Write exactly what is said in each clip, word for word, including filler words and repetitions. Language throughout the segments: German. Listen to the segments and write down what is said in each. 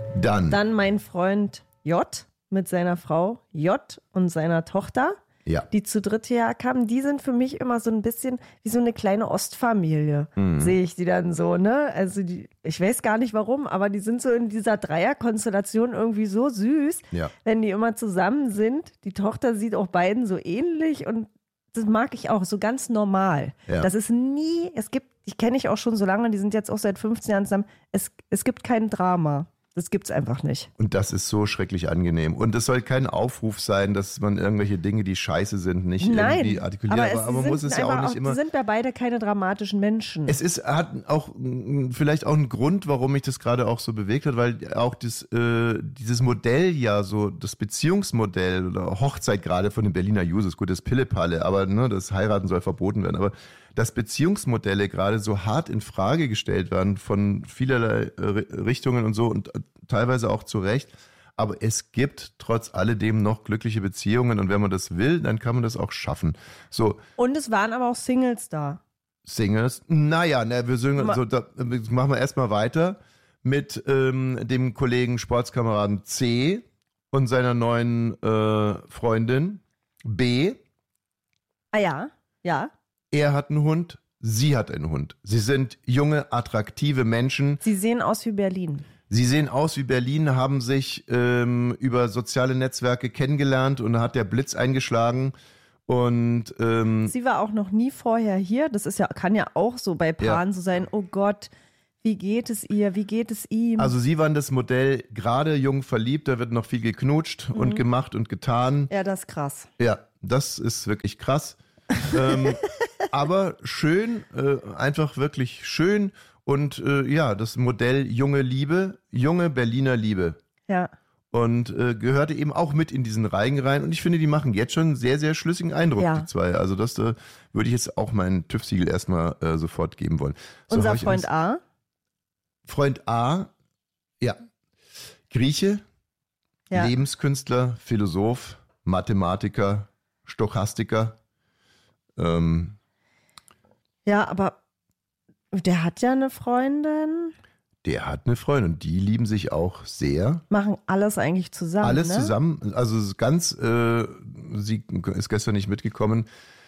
Dann. Dann mein Freund J mit seiner Frau J und seiner Tochter. Ja. Die zu dritt hierher kamen, die sind für mich immer so ein bisschen wie so eine kleine Ostfamilie, mhm. sehe ich die dann so, ne? Also die, ich weiß gar nicht warum, aber die sind so in dieser Dreierkonstellation irgendwie so süß, ja. wenn die immer zusammen sind. Die Tochter sieht auch beiden so ähnlich und das mag ich auch, so ganz normal. Ja. Das ist nie, es gibt, ich kenne ich auch schon so lange, die sind jetzt auch seit fünfzehn Jahren zusammen, es, es gibt kein Drama. Das gibt's einfach nicht. Und das ist so schrecklich angenehm. Und es soll kein Aufruf sein, dass man irgendwelche Dinge, die scheiße sind, nicht Nein, irgendwie artikuliert. aber, Aber, aber man muss es ja auch nicht auch, immer. Sind wir beide keine dramatischen Menschen? Es ist, hat auch vielleicht auch einen Grund, warum mich das gerade auch so bewegt hat, weil auch das, äh, dieses Modell ja so, das Beziehungsmodell oder Hochzeit gerade von den Berliner Jusos, gut, das Pille-Palle, aber ne, das Heiraten soll verboten werden, aber dass Beziehungsmodelle gerade so hart in Frage gestellt werden von vielerlei Richtungen und so und teilweise auch zu Recht. Aber es gibt trotz alledem noch glückliche Beziehungen und wenn man das will, dann kann man das auch schaffen. So. Und es waren aber auch Singles da. Singles? Naja, ne, wir singen, so, da, machen wir erstmal weiter mit ähm, dem Kollegen Sportskameraden C und seiner neuen äh, Freundin B. Ah ja, ja. Er hat einen Hund, sie hat einen Hund. Sie sind junge, attraktive Menschen. Sie sehen aus wie Berlin. Sie sehen aus wie Berlin, haben sich ähm, über soziale Netzwerke kennengelernt und da hat der Blitz eingeschlagen. Und ähm, sie war auch noch nie vorher hier. Das ist ja, kann ja auch so bei Paaren ja. so sein, oh Gott, wie geht es ihr, wie geht es ihm? Also sie waren das Modell gerade jung verliebt, da wird noch viel geknutscht mhm. und gemacht und getan. Ja, das ist krass. Ja, das ist wirklich krass. ähm, aber schön, äh, einfach wirklich schön und äh, ja, das Modell junge Liebe, junge Berliner Liebe. Ja. Und äh, gehörte eben auch mit in diesen Reigen rein und ich finde, die machen jetzt schon einen sehr, sehr schlüssigen Eindruck, ja. die zwei. Also das äh, würde ich jetzt auch meinen TÜV-Siegel erstmal äh, sofort geben wollen. So, unser Freund A? Freund A, ja, Grieche, ja. Lebenskünstler, Philosoph, Mathematiker, Stochastiker. Ähm, ja, aber der hat ja eine Freundin. Der hat eine Freundin und die lieben sich auch sehr. Machen alles eigentlich zusammen, Alles ne? zusammen, also ganz, äh, sie ist gestern nicht mitgekommen,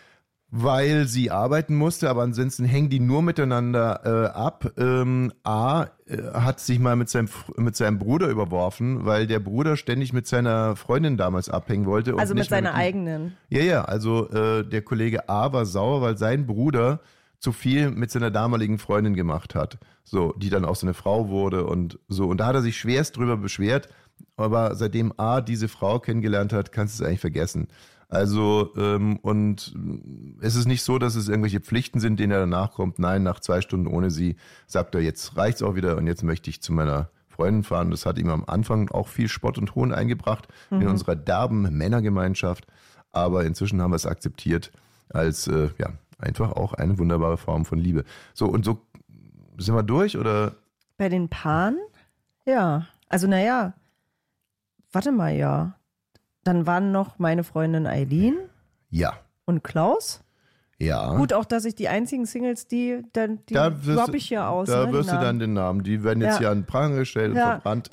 weil sie arbeiten musste, aber ansonsten hängen die nur miteinander äh, ab. Ähm, A äh, hat sich mal mit seinem, mit seinem Bruder überworfen, weil der Bruder ständig mit seiner Freundin damals abhängen wollte. Und also nicht mit seiner mit ihm. eigenen. Ja, ja, also äh, der Kollege A war sauer, weil sein Bruder zu viel mit seiner damaligen Freundin gemacht hat. So, die dann auch seine Frau wurde und so. Und da hat er sich schwerst drüber beschwert. Aber seitdem A diese Frau kennengelernt hat, kannst du es eigentlich vergessen. Also, ähm, und es ist nicht so, dass es irgendwelche Pflichten sind, denen er danach kommt. Nein, nach zwei Stunden ohne sie sagt er, jetzt reicht's auch wieder und jetzt möchte ich zu meiner Freundin fahren. Das hat ihm am Anfang auch viel Spott und Hohn eingebracht mhm. in unserer derben Männergemeinschaft. Aber inzwischen haben wir es akzeptiert als, äh, ja, einfach auch eine wunderbare Form von Liebe. So, und so sind wir durch, oder? Bei den Paaren? Ja. Also, naja, warte mal, ja. Dann waren noch meine Freundin Eileen. Ja. Und Klaus. Ja. Gut, auch dass ich die einzigen Singles, die dann die droppe ich hier aus. Da ne, wirst du dann den Namen. Die werden jetzt ja. hier an den Pranger gestellt ja. und verbrannt.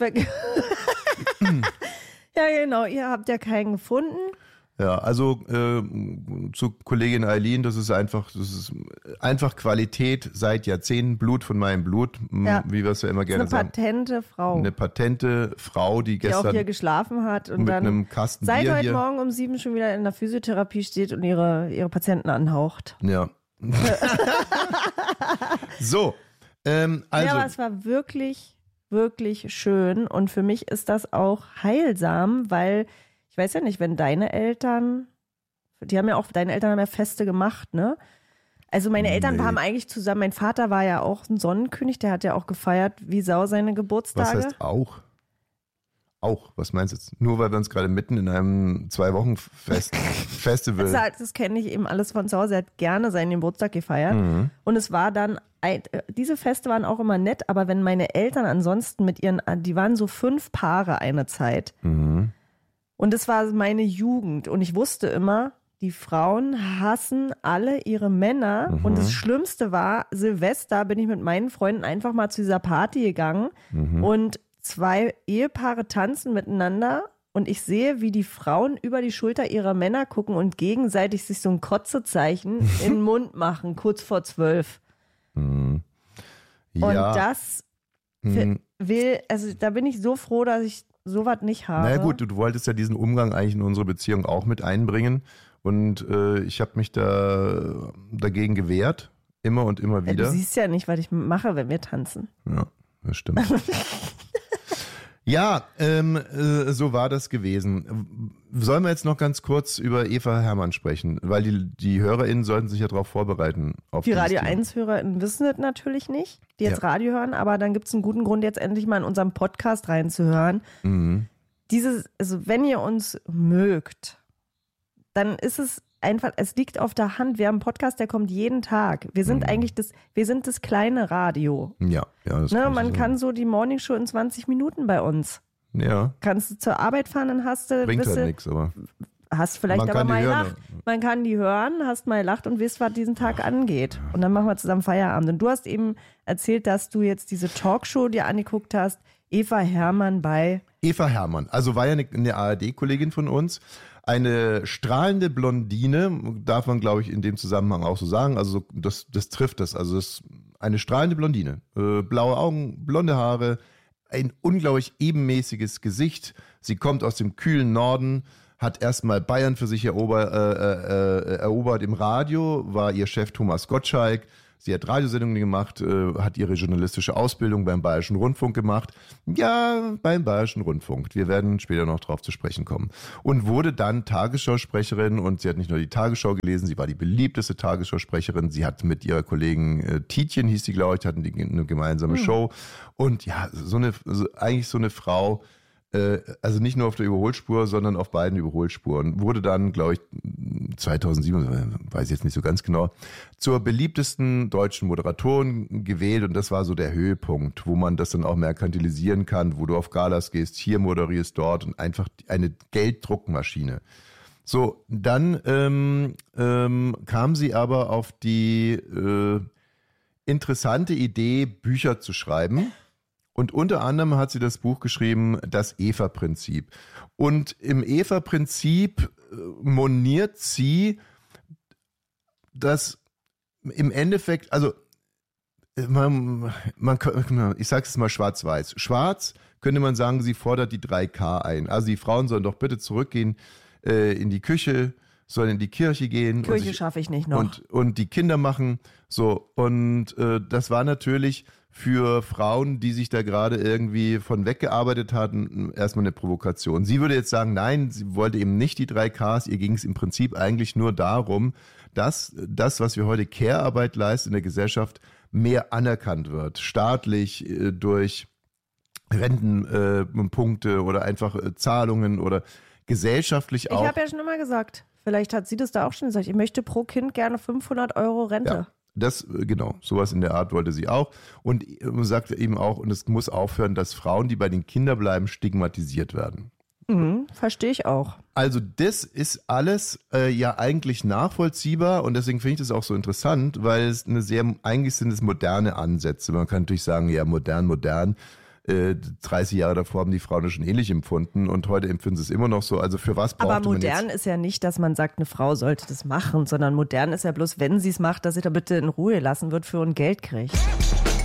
Ja, genau. Ihr habt ja keinen gefunden. Ja, also äh, zu Kollegin Eileen, das ist einfach, das ist einfach Qualität seit Jahrzehnten, Blut von meinem Blut, ja. wie wir es ja immer gerne sagen. Eine patente Frau. Eine patente Frau, die gestern die auch hier geschlafen hat und mit dann einem Kasten seit Bier heute hier. Morgen um sieben schon wieder in der Physiotherapie steht und ihre, ihre Patienten anhaucht. Ja. So, ähm, also. Ja, aber es war wirklich, wirklich schön und für mich ist das auch heilsam, weil ich weiß ja nicht, wenn deine Eltern, die haben ja auch, deine Eltern haben ja Feste gemacht, ne? Also meine Eltern Nee. haben eigentlich zusammen, mein Vater war ja auch ein Sonnenkönig, der hat ja auch gefeiert wie Sau seine Geburtstage. Was heißt auch? Auch, was meinst du jetzt? Nur weil wir uns gerade mitten in einem Zwei-Wochen-Festival... Das, das kenne ich eben alles von zu Hause, er hat gerne seinen Geburtstag gefeiert Mhm. und es war dann, ein, diese Feste waren auch immer nett, aber wenn meine Eltern ansonsten mit ihren, die waren so fünf Paare eine Zeit. Mhm. Und das war meine Jugend. Und ich wusste immer, die Frauen hassen alle ihre Männer. Mhm. Und das Schlimmste war, Silvester bin ich mit meinen Freunden einfach mal zu dieser Party gegangen. Mhm. Und zwei Ehepaare tanzen miteinander und ich sehe, wie die Frauen über die Schulter ihrer Männer gucken und gegenseitig sich so ein Kotzezeichen in den Mund machen, kurz vor zwölf. Hm. Und Ja. das Hm. will, also da bin ich so froh, dass ich sowas nicht habe. Naja gut, du, du wolltest ja diesen Umgang eigentlich in unsere Beziehung auch mit einbringen und äh, ich habe mich da dagegen gewehrt, immer und immer Ja, wieder. du siehst ja nicht, was ich mache, wenn wir tanzen. Ja, das stimmt. Ja, ähm, äh, so war das gewesen. Sollen wir jetzt noch ganz kurz über Eva Herrmann sprechen? Weil die, die HörerInnen sollten sich ja darauf vorbereiten. Auf Die dieses Radio Thema. eins-HörerInnen wissen es natürlich nicht, die jetzt Ja. Radio hören, aber dann gibt es einen guten Grund, jetzt endlich mal in unserem Podcast reinzuhören. Mhm. Dieses, also wenn ihr uns mögt, dann ist es einfach, es liegt auf der Hand. Wir haben einen Podcast, der kommt jeden Tag. Wir sind Mhm. eigentlich das, wir sind das kleine Radio. Ja, ja, das Ne, kann ich man so kann so die Morningshow in zwanzig Minuten bei uns. Ja, Kannst du zur Arbeit fahren, dann hast du, bringt bist halt du- nichts, aber hast vielleicht Man aber kann die mal hören, gelacht. Man kann die hören, hast mal gelacht und weißt, was diesen Tag angeht. Und dann machen wir zusammen Feierabend. Und du hast eben erzählt, dass du jetzt diese Talkshow dir angeguckt hast, Eva Herrmann bei Eva Herrmann, also war ja eine, eine A R D-Kollegin von uns, eine strahlende Blondine, darf man glaube ich in dem Zusammenhang auch so sagen, also das, das trifft das, also das ist eine strahlende Blondine, äh, blaue Augen, blonde Haare, ein unglaublich ebenmäßiges Gesicht, sie kommt aus dem kühlen Norden, hat erstmal Bayern für sich erober, äh, äh, erobert im Radio, war ihr Chef Thomas Gottschalk. Sie hat Radiosendungen gemacht, äh, hat ihre journalistische Ausbildung beim Bayerischen Rundfunk gemacht. Ja, beim Bayerischen Rundfunk. Wir werden später noch drauf zu sprechen kommen. Und wurde dann Tagesschausprecherin und sie hat nicht nur die Tagesschau gelesen, sie war die beliebteste Tagesschausprecherin. Sie hat mit ihrer Kollegin äh, Tietjen, hieß sie, glaube ich, hatten die eine gemeinsame Mhm. Show. Und ja, so eine, so, eigentlich so eine Frau, äh, also nicht nur auf der Überholspur, sondern auf beiden Überholspuren. Wurde dann, glaube ich, zweitausendsieben, weiß ich jetzt nicht so ganz genau, zur beliebtesten deutschen Moderatorin gewählt und das war so der Höhepunkt, wo man das dann auch merkantilisieren kann, wo du auf Galas gehst, hier moderierst, dort und einfach eine Gelddruckmaschine. So, dann ähm, ähm, kam sie aber auf die äh, interessante Idee, Bücher zu schreiben. Und unter anderem hat sie das Buch geschrieben, das Eva-Prinzip. Und im Eva-Prinzip äh, moniert sie, dass im Endeffekt, also man, man, ich sage es mal schwarz-weiß. Schwarz könnte man sagen, sie fordert die drei K ein. Also die Frauen sollen doch bitte zurückgehen äh, in die Küche, sollen in die Kirche gehen. Kirche und sich, schaffe ich nicht noch. Und, und die Kinder machen. So, und äh, das war natürlich für Frauen, die sich da gerade irgendwie von weggearbeitet hatten, erstmal eine Provokation. Sie würde jetzt sagen, nein, sie wollte eben nicht die drei Ks, ihr ging es im Prinzip eigentlich nur darum, dass das, was wir heute Care-Arbeit leisten in der Gesellschaft, mehr anerkannt wird, staatlich äh, durch Rentenpunkte äh, oder einfach äh, Zahlungen oder gesellschaftlich auch. Ich habe ja schon immer gesagt, vielleicht hat sie das da auch schon gesagt, ich möchte pro Kind gerne fünfhundert Euro Rente. Ja. Das, genau, sowas in der Art wollte sie auch. Und sagte eben auch, und es muss aufhören, dass Frauen, die bei den Kindern bleiben, stigmatisiert werden. Mhm, verstehe ich auch. Also das ist alles äh, ja eigentlich nachvollziehbar und deswegen finde ich das auch so interessant, weil es eine sehr, eigentlich sind es moderne Ansätze. Man kann natürlich sagen, ja, modern, modern. Äh, dreißig Jahre davor haben die Frauen das schon ähnlich empfunden und heute empfinden sie es immer noch so. Also für was braucht man Aber modern jetzt? ist ja nicht, dass man sagt, eine Frau sollte das machen, sondern modern ist ja bloß, wenn sie es macht, dass sie da bitte in Ruhe lassen wird für ein Geld kriegt.